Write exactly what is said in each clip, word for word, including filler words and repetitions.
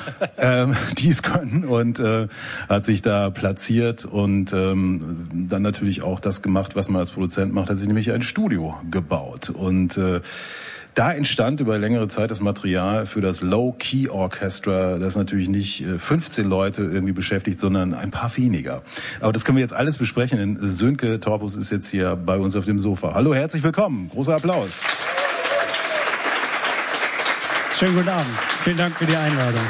ähm, die es können und äh, hat sich da platziert und ähm, dann natürlich auch das gemacht, was man als Produzent macht, hat sich nämlich ein Studio gebaut und äh, da entstand über längere Zeit das Material für das Low-Key Orchestra, das natürlich nicht fünfzehn Leute irgendwie beschäftigt, sondern ein paar weniger. Aber das können wir jetzt alles besprechen, denn Sönke Torpus ist jetzt hier bei uns auf dem Sofa. Hallo, herzlich willkommen. Großer Applaus. Schönen guten Abend. Vielen Dank für die Einladung.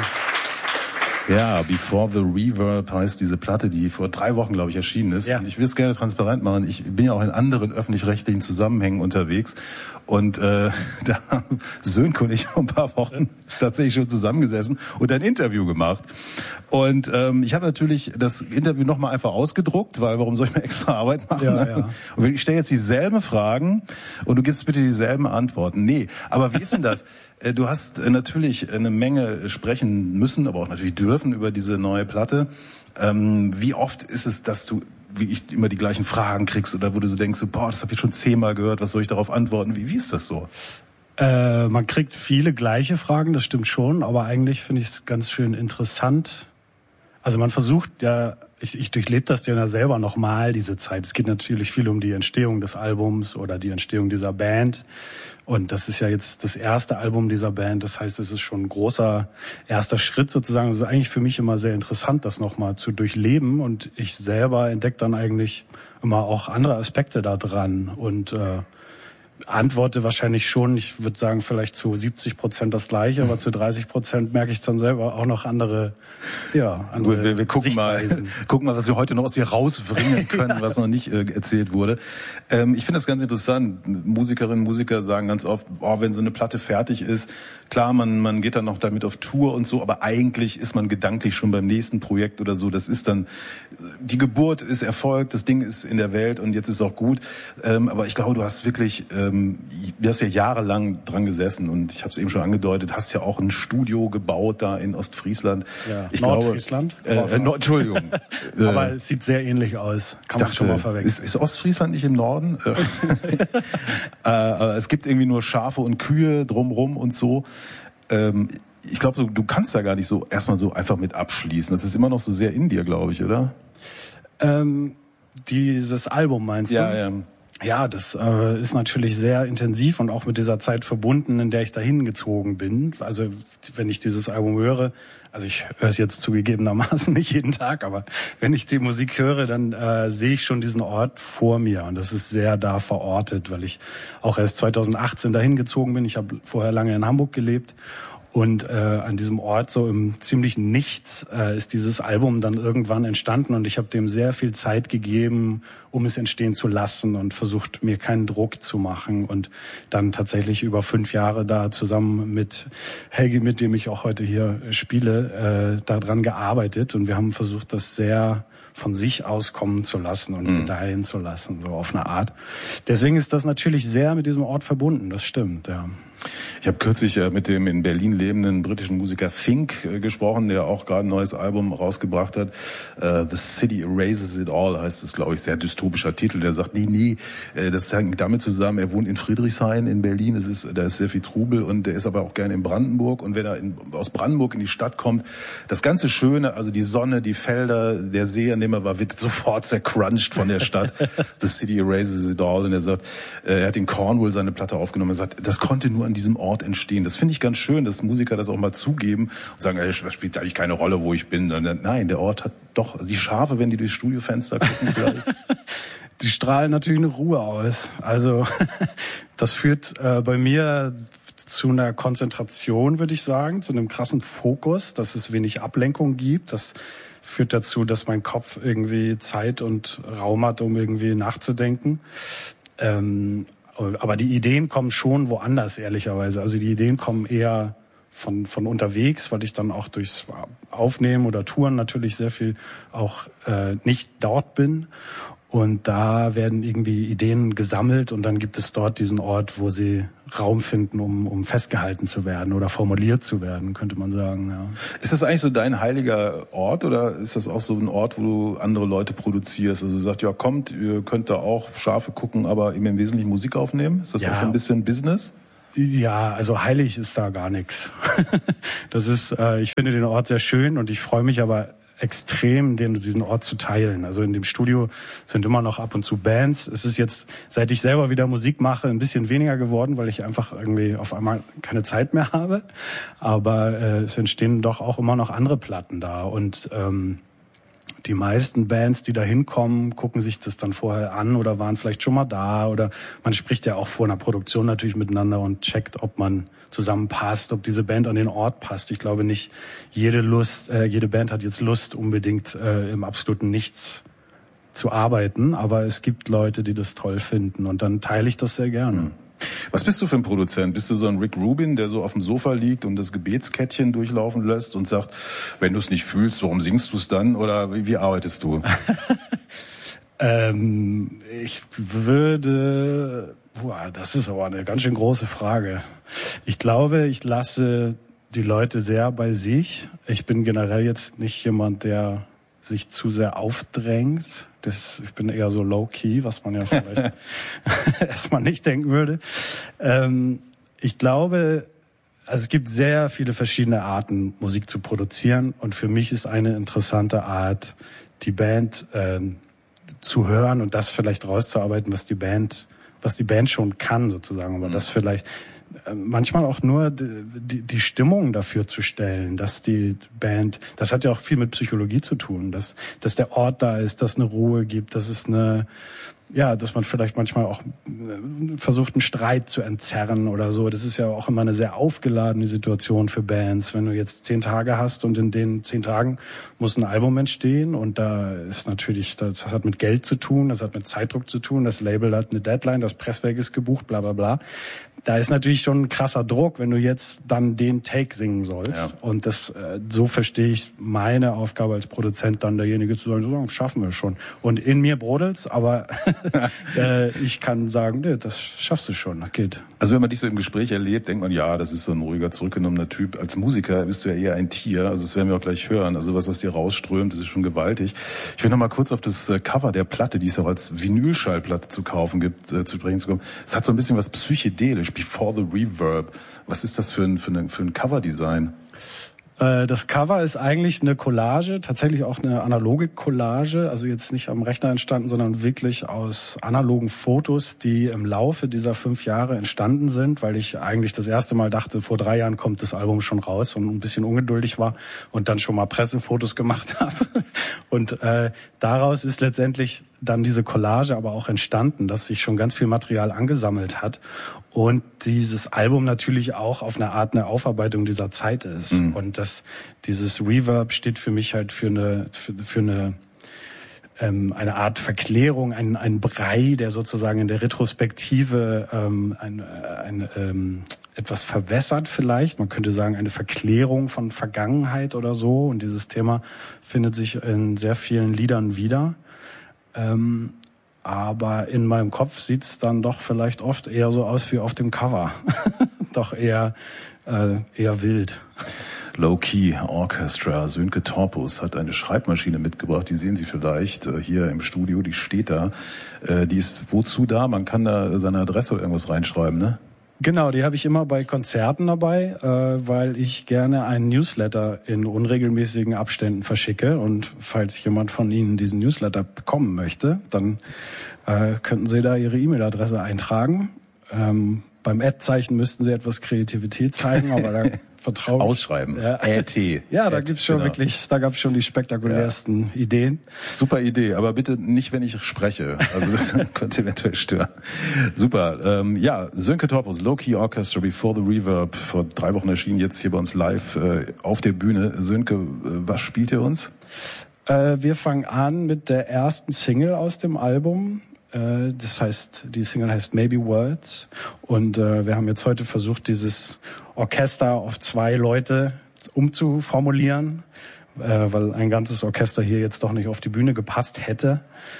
Ja, Before the Reverb heißt diese Platte, die vor drei Wochen, glaube ich, erschienen ist. Ja. Und ich will es gerne transparent machen. Ich bin ja auch in anderen öffentlich-rechtlichen Zusammenhängen unterwegs. Und äh, da haben Sönke und ich vor ein paar Wochen tatsächlich schon zusammengesessen und ein Interview gemacht. Und ähm, ich habe natürlich das Interview nochmal einfach ausgedruckt, weil warum soll ich mir extra Arbeit machen? Ja, ne? ja. Und ich stelle jetzt dieselben Fragen und du gibst bitte dieselben Antworten. Nee, aber wie ist denn das? Du hast natürlich eine Menge sprechen müssen, aber auch natürlich dürfen über diese neue Platte. Ähm, wie oft ist es, dass du wie ich immer die gleichen Fragen kriegst oder wo du so denkst, so, boah, das habe ich schon zehnmal gehört, was soll ich darauf antworten? Wie, wie ist das so? Äh, man kriegt viele gleiche Fragen, das stimmt schon, aber eigentlich finde ich es ganz schön interessant. Also man versucht ja, ich, ich durchlebe das ja selber nochmal, diese Zeit. Es geht natürlich viel um die Entstehung des Albums oder die Entstehung dieser Band. Und das ist ja jetzt das erste Album dieser Band. Das heißt, es ist schon ein großer erster Schritt sozusagen. Es ist eigentlich für mich immer sehr interessant, das nochmal zu durchleben. Und ich selber entdecke dann eigentlich immer auch andere Aspekte da dran. Und äh, antworte wahrscheinlich schon, ich würde sagen, vielleicht zu siebzig Prozent das Gleiche, aber zu dreißig Prozent merke ich dann selber auch noch andere, ja, andere wir, wir gucken mal, gucken mal, was wir heute noch aus dir rausbringen können, was noch nicht äh, erzählt wurde. Ähm, ich finde das ganz interessant. Musikerinnen und Musiker sagen ganz oft, oh, wenn so eine Platte fertig ist, klar, man, man geht dann noch damit auf Tour und so, aber eigentlich ist man gedanklich schon beim nächsten Projekt oder so. Das ist dann, die Geburt ist erfolgt, das Ding ist in der Welt und jetzt ist auch gut. Ähm, aber ich glaube, du hast wirklich, ähm, du hast ja jahrelang dran gesessen und ich habe es eben schon angedeutet, hast ja auch ein Studio gebaut da in Ostfriesland. Ja, ich Nordfriesland? Glaube, äh, no, Entschuldigung. Aber es sieht sehr ähnlich aus. Kann man schon mal verwechseln. Ist, ist Ostfriesland nicht im Norden? äh, aber es gibt irgendwie nur Schafe und Kühe drumrum und so. Ähm, ich glaube, du, du kannst da gar nicht so erstmal so einfach mit abschließen. Das ist immer noch so sehr in dir, glaube ich, oder? Ähm, dieses Album meinst du? Ja, ja. Ja, das äh, ist natürlich sehr intensiv und auch mit dieser Zeit verbunden, in der ich dahin gezogen bin. Also wenn ich dieses Album höre, also ich höre es jetzt zugegebenermaßen nicht jeden Tag, aber wenn ich die Musik höre, dann äh, sehe ich schon diesen Ort vor mir und das ist sehr da verortet, weil ich auch erst zwanzig achtzehn dahin gezogen bin. Ich habe vorher lange in Hamburg gelebt. Und äh, an diesem Ort, so im ziemlichen Nichts, äh, ist dieses Album dann irgendwann entstanden und ich habe dem sehr viel Zeit gegeben, um es entstehen zu lassen und versucht, mir keinen Druck zu machen und dann tatsächlich über fünf Jahre da zusammen mit Helgi, mit dem ich auch heute hier spiele, äh, daran gearbeitet und wir haben versucht, das sehr von sich auskommen zu lassen und mhm. gedeihen zu lassen, so auf eine Art. Deswegen ist das natürlich sehr mit diesem Ort verbunden, das stimmt, ja. Ich habe kürzlich äh, mit dem in Berlin lebenden britischen Musiker Fink äh, gesprochen, der auch gerade ein neues Album rausgebracht hat. Äh, The City Erases It All heißt es, glaube ich, sehr dystopischer Titel. Der sagt, nee, nee, äh, das hängt damit zusammen, er wohnt in Friedrichshain in Berlin, es ist, da ist sehr viel Trubel und der ist aber auch gerne in Brandenburg. Und wenn er in, aus Brandenburg in die Stadt kommt, das ganze Schöne, also die Sonne, die Felder, der See, an dem er war, wird sofort zercrunched von der Stadt. The City Erases It All. Und er sagt, äh, er hat in Cornwall seine Platte aufgenommen. Er sagt, das konnte nur an diesem Ort entstehen. Das finde ich ganz schön, dass Musiker das auch mal zugeben und sagen, ey, das spielt eigentlich keine Rolle, wo ich bin. Nein, der Ort hat doch, also die Schafe, wenn die durchs Studiofenster gucken vielleicht. Die strahlen natürlich eine Ruhe aus. Also das führt äh, bei mir zu einer Konzentration, würde ich sagen, zu einem krassen Fokus, dass es wenig Ablenkung gibt. Das führt dazu, dass mein Kopf irgendwie Zeit und Raum hat, um irgendwie nachzudenken. Ähm, Aber die Ideen kommen schon woanders, ehrlicherweise. Also die Ideen kommen eher von von unterwegs, weil ich dann auch durchs Aufnehmen oder Touren natürlich sehr viel auch äh, nicht dort bin. Und da werden irgendwie Ideen gesammelt und dann gibt es dort diesen Ort, wo sie Raum finden, um um festgehalten zu werden oder formuliert zu werden, könnte man sagen. Ja. Ist das eigentlich so dein heiliger Ort oder ist das auch so ein Ort, wo du andere Leute produzierst? Also du sagst, ja kommt, ihr könnt da auch Schafe gucken, aber eben im Wesentlichen Musik aufnehmen? Ist das ja. auch so ein bisschen Business? Ja, also heilig ist da gar nichts. Das ist, äh, ich finde den Ort sehr schön und ich freue mich aber extrem, den, diesen Ort zu teilen. Also in dem Studio sind immer noch ab und zu Bands. Es ist jetzt, seit ich selber wieder Musik mache, ein bisschen weniger geworden, weil ich einfach irgendwie auf einmal keine Zeit mehr habe. Aber äh, es entstehen doch auch immer noch andere Platten da und ähm, die meisten Bands, die da hinkommen, gucken sich das dann vorher an oder waren vielleicht schon mal da oder man spricht ja auch vor einer Produktion natürlich miteinander und checkt, ob man zusammenpasst, ob diese Band an den Ort passt. Ich glaube nicht, jede Lust, äh, jede Band hat jetzt Lust, unbedingt äh, im absoluten Nichts zu arbeiten, aber es gibt Leute, die das toll finden und dann teile ich das sehr gerne. Was bist du für ein Produzent? Bist du so ein Rick Rubin, der so auf dem Sofa liegt und das Gebetskettchen durchlaufen lässt und sagt, wenn du es nicht fühlst, warum singst du es dann? Oder wie, wie arbeitest du? ähm, ich würde... Boah, das ist aber eine ganz schön große Frage. Ich glaube, ich lasse die Leute sehr bei sich. Ich bin generell jetzt nicht jemand, der sich zu sehr aufdrängt. Das, ich bin eher so low-key, was man ja vielleicht erstmal nicht denken würde. Ähm, ich glaube, also es gibt sehr viele verschiedene Arten, Musik zu produzieren. Und für mich ist eine interessante Art, die Band äh, zu hören und das vielleicht rauszuarbeiten, was die Band, was die Band schon kann, sozusagen. Aber mhm. das vielleicht manchmal auch nur die, die Stimmung dafür zu stellen, dass die Band, das hat ja auch viel mit Psychologie zu tun, dass, dass der Ort da ist, dass es eine Ruhe gibt, dass es eine, ja, dass man vielleicht manchmal auch versucht, einen Streit zu entzerren oder so. Das ist ja auch immer eine sehr aufgeladene Situation für Bands. Wenn du jetzt zehn Tage hast und in den zehn Tagen muss ein Album entstehen und da ist natürlich, das hat mit Geld zu tun, das hat mit Zeitdruck zu tun, das Label hat eine Deadline, das Presswerk ist gebucht, bla bla bla. Da ist natürlich schon ein krasser Druck, wenn du jetzt dann den Take singen sollst. Ja. Und das, äh, so verstehe ich meine Aufgabe als Produzent, dann derjenige zu sagen, so schaffen wir schon. Und in mir brodelt's, aber äh, ich kann sagen, nee, das schaffst du schon, das geht. Also wenn man dich so im Gespräch erlebt, denkt man, ja, das ist so ein ruhiger, zurückgenommener Typ. Als Musiker bist du ja eher ein Tier, also das werden wir auch gleich hören. Also was aus dir rausströmt, das ist schon gewaltig. Ich will noch mal kurz auf das Cover der Platte, die es auch als Vinylschallplatte zu kaufen gibt, äh, zu sprechen zu kommen. Es hat so ein bisschen was psychedelisch, Before the Reverb. Was ist das für ein, für ein, für ein Coverdesign? Das Cover ist eigentlich eine Collage, tatsächlich auch eine analoge Collage, also jetzt nicht am Rechner entstanden, sondern wirklich aus analogen Fotos, die im Laufe dieser fünf Jahre entstanden sind, weil ich eigentlich das erste Mal dachte, vor drei Jahren kommt das Album schon raus und ein bisschen ungeduldig war und dann schon mal Pressefotos gemacht habe. Und äh, daraus ist letztendlich dann diese Collage aber auch entstanden, dass sich schon ganz viel Material angesammelt hat und dieses Album natürlich auch auf eine Art eine Aufarbeitung dieser Zeit ist. Mhm. Und das, dieses Reverb steht für mich halt für eine, für, für eine, ähm, eine Art Verklärung, ein, ein Brei, der sozusagen in der Retrospektive ähm, ein, ein, ähm, etwas verwässert vielleicht. Man könnte sagen, eine Verklärung von Vergangenheit oder so. Und dieses Thema findet sich in sehr vielen Liedern wieder. Ähm, aber in meinem Kopf sieht's dann doch vielleicht oft eher so aus wie auf dem Cover. Doch eher, äh, eher wild. Low-Key Orchestra. Sönke Torpus hat eine Schreibmaschine mitgebracht. Die sehen Sie vielleicht äh, hier im Studio. Die steht da. Äh, die ist wozu da? Man kann da seine Adresse oder irgendwas reinschreiben, ne? Genau, die habe ich immer bei Konzerten dabei, äh, weil ich gerne einen Newsletter in unregelmäßigen Abständen verschicke. Und falls jemand von Ihnen diesen Newsletter bekommen möchte, dann äh, könnten Sie da Ihre E-Mail-Adresse eintragen. Ähm, beim Ad-Zeichen müssten Sie etwas Kreativität zeigen, aber da vertraue ich. Ausschreiben. Ja, A T. Ja, da Ad, gibt's schon genau. wirklich, da gab's schon die spektakulärsten ja. Ideen. Super Idee, aber bitte nicht, wenn ich spreche. Also das könnte eventuell stören. Super. Ähm, ja, Sönke Torpus, Low-Key Orchestra, Before the Reverb, vor drei Wochen erschienen, jetzt hier bei uns live äh, auf der Bühne. Sönke, äh, was spielt ihr uns? Äh, wir fangen an mit der ersten Single aus dem Album. Das heißt, die Single heißt Maybe Words und äh, wir haben jetzt heute versucht, dieses Orchester auf zwei Leute umzuformulieren, äh, weil ein ganzes Orchester hier jetzt doch nicht auf die Bühne gepasst hätte.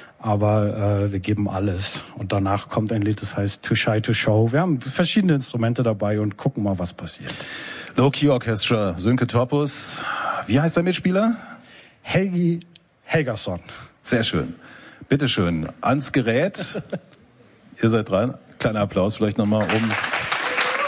Aber äh, wir geben alles. Und danach kommt ein Lied, das heißt Too Shy to Show. Wir haben verschiedene Instrumente dabei und gucken mal, was passiert. Low-Key Orchestra, Sönke Torpus. Wie heißt der Mitspieler? Helgi Helgason. Sehr schön. Bitteschön, ans Gerät. Ihr seid dran. Kleiner Applaus vielleicht nochmal, um